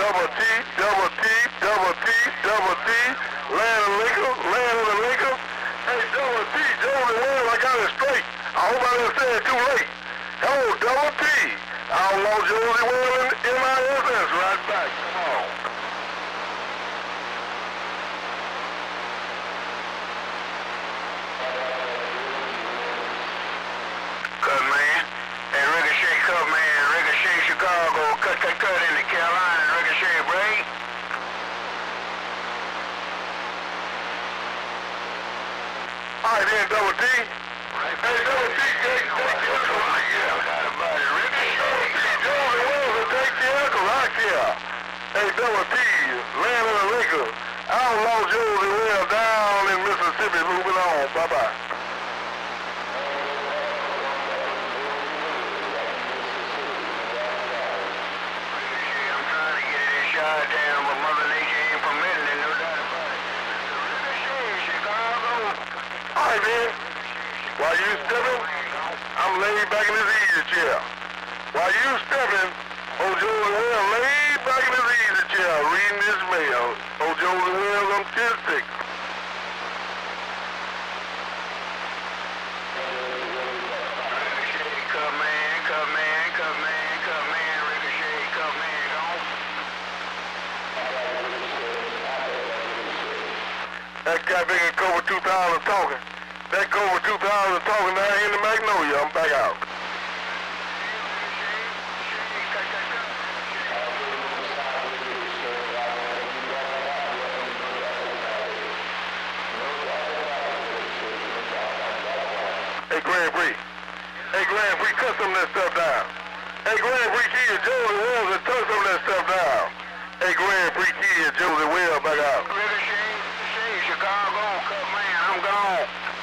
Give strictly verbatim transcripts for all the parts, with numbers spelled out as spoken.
double T, double T, double T, double T, land of Lincoln, land of the Lincoln. Hey, double T, Josie Wells, I got it straight. I hope I didn't say it too late. Hello, double T. Outlaw Josie Wells in M I S S, right back. Come on. Cut, man. And Ricochet, cut, man. Ricochet, Chicago. Cut, cut, cut into Carolina. Ricochet, break. All right, then, double T. Hey, double T, take, take the echo right here. Ricochet, Josie Wells will take the echo right here. Hey, double T, land of the Lincoln. Outlaw Josie Wells down in Mississippi, moving on. Bye-bye. Down, but Mother Nature ain't permitting it, no doubt about it. Ricochet, Chicago. All right, man. While you stepping, I'm laid back in this easy chair. While you stepping, old Josie Wells laid back in this easy chair, reading this mail. Old Josie Wells, I'm tistic. Ricochet, come man, come man, come man, come man, Ricochet, come man, don't. That guy big in Cobra two thousand talking. That Cobra two thousand talking down here in the Magnolia. I'm back out. Hey, Grand Prix. Hey, Grand Prix, cut some of that stuff down. Hey, Grand Prix kid, Josie Wells, and cut some of that stuff down. Hey, Grand Prix kid, Josie Wells, back out. Ricochet, Chicago, cut man, I'm gone.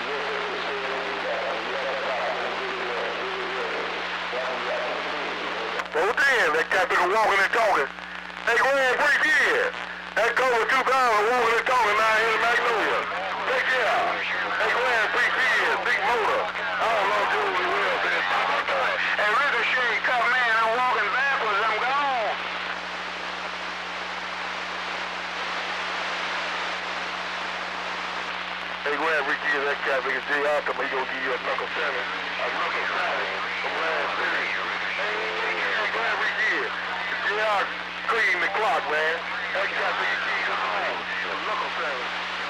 Well, then, that cat been walking and talking. Hey, Grand Prix kid, that Cobra two thousand walking and talking down here in Magnolia. Take care. Hey, Grand Prix kid, big motor. I don't know Josie Wells. Hey, Ricochet, cut man, I'm walking backwards, I'm gone. Hey, Grand Prix kid, that cat big as J R told me he gonna give you a knuckle seven. A knuckle seven from last city. Hey, Grand Prix kid, J R clean the clock, man. That cat big as kid is home. A knuckle seven.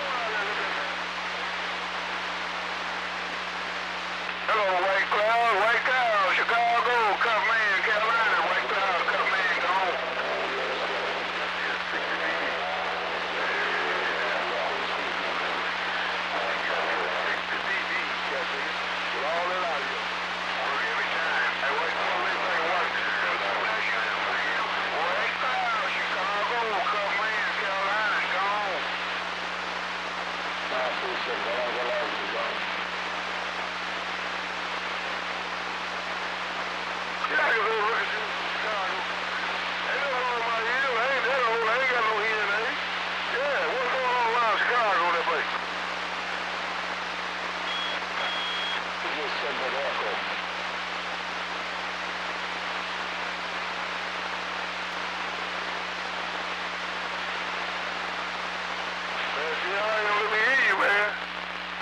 Hello, White Cloud, White Cloud, Chicago, cut man, Carolina, White Cloud, cut man, gone.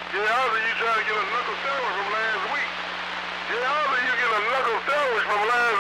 From last